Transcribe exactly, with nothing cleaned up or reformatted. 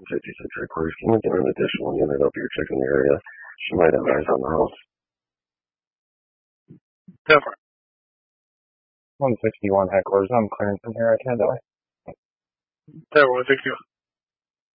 fifty-six requires, can you get an additional unit up your chicken area? She might have eyes on the house. Definitely. one sixty-one headquarters, I'm clearing from here, I can't die. Definitely, thank you.